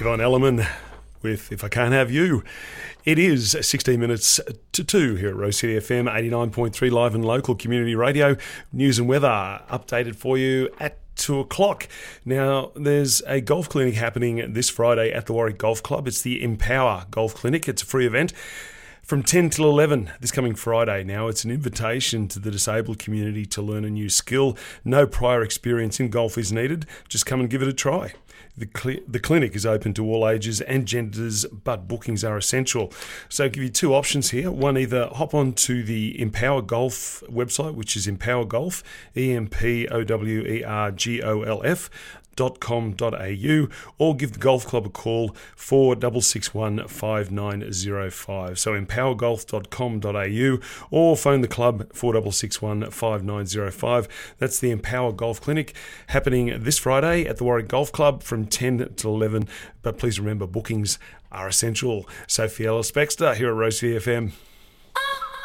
Yvonne Elliman with If I Can't Have You. It is 16 minutes to 2 here at Rose City FM 89.3 live and local community radio. News and weather updated for you at 2 o'clock. Now, there's a golf clinic happening this Friday at the Warwick Golf Club. It's the Empower Golf Clinic. It's a free event from 10 till 11 this coming Friday. Now, it's an invitation to the disabled community to learn a new skill. No prior experience in golf is needed. Just come and give it a try. The clinic is open to all ages and genders, but bookings are essential. So I'll give you two options here. One, either hop on to the Empower Golf website, which is Empower Golf, empowergolf.com.au, or give the golf club a call 4661 5905. So empowergolf.com.au or phone the club 4661 5905. That's the Empower Golf Clinic happening this Friday at the Warwick Golf Club from 10 to 11. But please remember, bookings are essential. Sophie Ellis-Bextor here at Rose FM.